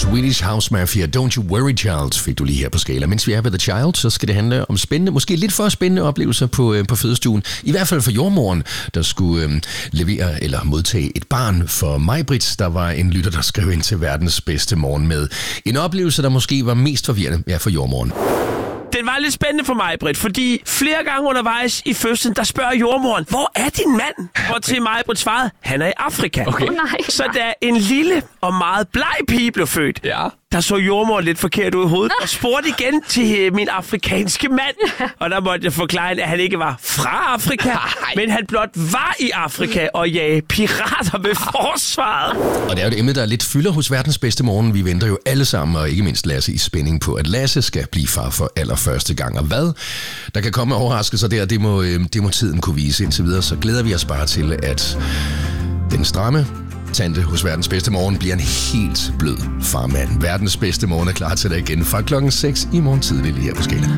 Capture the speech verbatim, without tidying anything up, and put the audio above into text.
Swedish House Mafia, Don't You Worry Child, fik du lige her på skala. Mens vi er ved The Child, så skal det handle om spændende, måske lidt for spændende oplevelser på, øh, på fødestuen. I hvert fald for jordmoren, der skulle øh, levere eller modtage et barn for Maj-Brit. Der var en lytter, der skrev ind til verdens bedste morgen med en oplevelse, der måske var mest forvirrende ja, for jordmoren. Den var lidt spændende for mig, Britt, fordi flere gange undervejs i fødslen, der spørger jordmoren, hvor er din mand? Hvor til mig, Britt svarede, han er i Afrika. Okay. Oh, nej, så da en lille og meget bleg pige blev født, ja. der så jordmoren lidt forkert ud i hovedet, og spurgte igen til min afrikanske mand. Og der måtte jeg forklare, at han ikke var fra Afrika, men han blot var i Afrika og jagede pirater med forsvaret. Og det er jo et emne, der lidt fylder hos verdens bedste morgen. Vi venter jo alle sammen, og ikke mindst Lasse, i spænding på, at Lasse skal blive far for allerførste gang. Og hvad der kan komme overraskelser der, det må, det må tiden kunne vise indtil videre. Så glæder vi os bare til, at den stramme tante hos verdens bedste morgen bliver en helt blød farmand. Verdens bedste morgen er klar til dig igen fra klokken seks i morgen tidlig lige her på Skala.